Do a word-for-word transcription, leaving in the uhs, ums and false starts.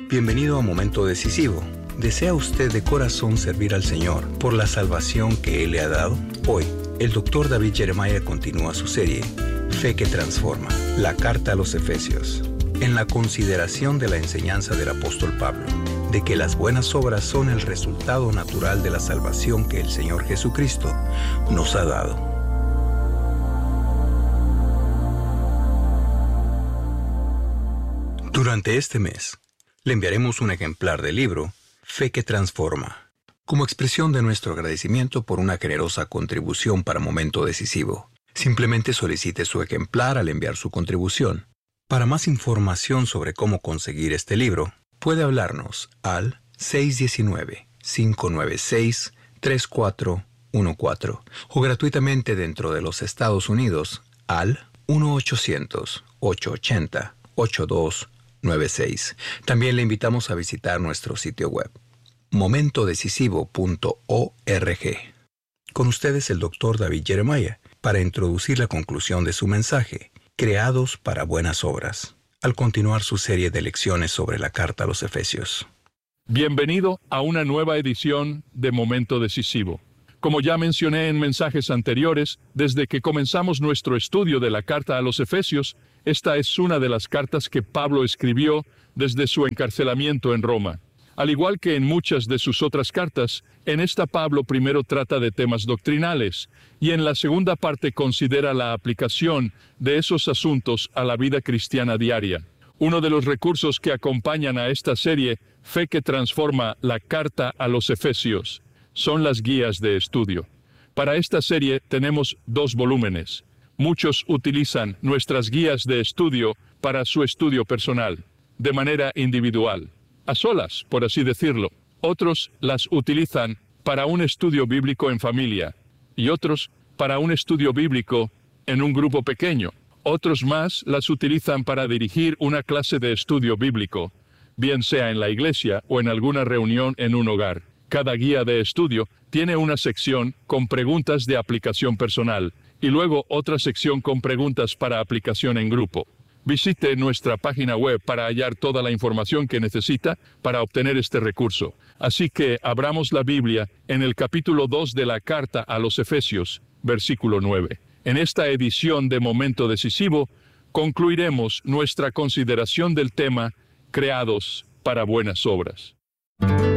Bienvenido a Momento Decisivo. ¿Desea usted de corazón servir al Señor por la salvación que Él le ha dado? Hoy, el doctor David Jeremiah continúa su serie, Fe que Transforma, la carta a los Efesios, en la consideración de la enseñanza del apóstol Pablo, de que las buenas obras son el resultado natural de la salvación que el Señor Jesucristo nos ha dado. Durante este mes, le enviaremos un ejemplar del libro Fe que Transforma, como expresión de nuestro agradecimiento por una generosa contribución para Momento Decisivo. Simplemente solicite su ejemplar al enviar su contribución. Para más información sobre cómo conseguir este libro, puede hablarnos al seis uno nueve, cinco nueve seis, tres cuatro uno cuatro o gratuitamente dentro de los Estados Unidos al uno ochocientos, ochocientos ochenta, ochenta y dos noventa y seis. También le invitamos a visitar nuestro sitio web, momento decisivo punto org. Con ustedes el doctor David Jeremiah para introducir la conclusión de su mensaje, Creados para Buenas Obras, al continuar su serie de lecciones sobre la carta a los Efesios. Bienvenido a una nueva edición de Momento Decisivo. Como ya mencioné en mensajes anteriores, desde que comenzamos nuestro estudio de la carta a los Efesios, esta es una de las cartas que Pablo escribió desde su encarcelamiento en Roma. Al igual que en muchas de sus otras cartas, en esta Pablo primero trata de temas doctrinales y en la segunda parte considera la aplicación de esos asuntos a la vida cristiana diaria. Uno de los recursos que acompañan a esta serie, Fe que Transforma, la carta a los Efesios, son las guías de estudio. Para esta serie tenemos dos volúmenes. Muchos utilizan nuestras guías de estudio para su estudio personal, de manera individual, a solas, por así decirlo. Otros las utilizan para un estudio bíblico en familia, y otros para un estudio bíblico en un grupo pequeño. Otros más las utilizan para dirigir una clase de estudio bíblico, bien sea en la iglesia o en alguna reunión en un hogar. Cada guía de estudio tiene una sección con preguntas de aplicación personal y luego otra sección con preguntas para aplicación en grupo. Visite nuestra página web para hallar toda la información que necesita para obtener este recurso. Así que abramos la Biblia en el capítulo dos de la carta a los Efesios, versículo nueve. En esta edición de Momento Decisivo, concluiremos nuestra consideración del tema Creados para Buenas Obras.